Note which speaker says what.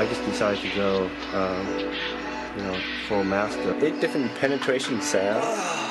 Speaker 1: I just decided to go, full master. 8 different penetration sounds.